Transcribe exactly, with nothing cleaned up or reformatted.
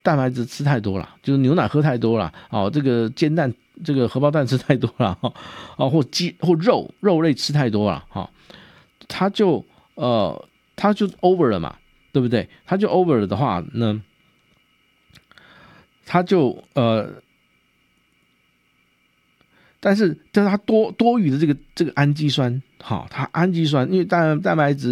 蛋白质吃太多了，就是牛奶喝太多了，哦，这个煎蛋、这个荷包蛋吃太多了，哦，或鸡或肉肉类吃太多了，哈、哦，它就呃它就 over 了嘛，对不对？它就 over 了的话，那它就呃。但是，但是它多多余的这个这个氨基酸，好，它氨基酸，因为蛋蛋白质